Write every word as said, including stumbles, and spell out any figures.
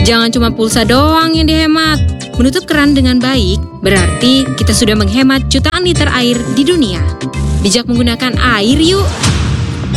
Jangan cuma pulsa doang yang dihemat. Menutup keran dengan baik berarti kita sudah menghemat jutaan liter air di dunia. Bijak menggunakan air yuk!